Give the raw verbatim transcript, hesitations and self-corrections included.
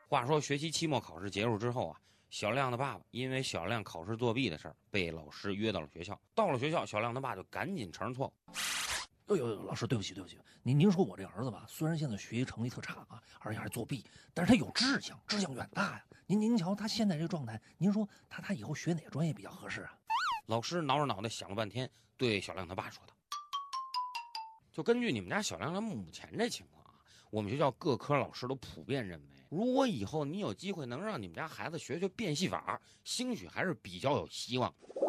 话说学期期末考试结束之后啊，小亮的爸爸因为小亮考试作弊的事儿被老师约到了学校。到了学校，小亮的爸就赶紧承认错误。 呦呦呦，老师，对不起，对不起，您您说我这儿子吧，虽然现在学习成绩特差啊，而且还作弊，但是他有志向，志向远大呀。您您瞧他现在这个状态，您说他他以后学哪个专业比较合适啊？ 老师挠着脑袋想了半天，对小亮他爸说道：“就根据你们家小亮他目前这情况啊，我们学校各科老师都普遍认为，如果以后你有机会能让你们家孩子学学变戏法，兴许还是比较有希望的。”